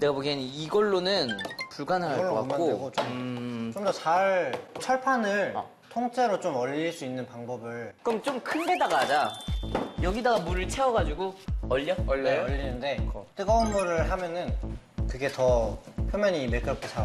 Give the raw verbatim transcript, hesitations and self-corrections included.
내가 보기엔 이걸로는 불가능할 것 같고 좀 더 잘 철판을 어. 통째로 좀 얼릴 수 있는 방법을. 그럼 좀 큰 데다가 하자. 여기다가 물을 채워가지고 얼려? 네, 얼리는데 뜨거운 물을 하면은 그게 더 표면이 매끄럽게 잘